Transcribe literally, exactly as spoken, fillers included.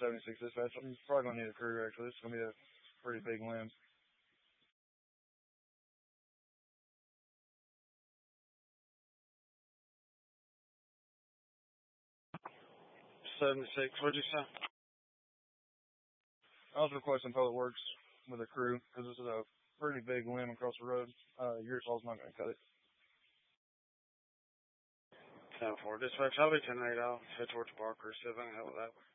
seventy-six dispatch. I'm probably going to need a crew, actually. This is going to be a pretty big limb. seventy-six, what'd you say? I was requesting Public Works with a crew because this is a pretty big limb across the road. Uh, your saw's not going to cut it. ten four, dispatch, I'll be ten eight. I'll head towards Barker, see if I can help with that.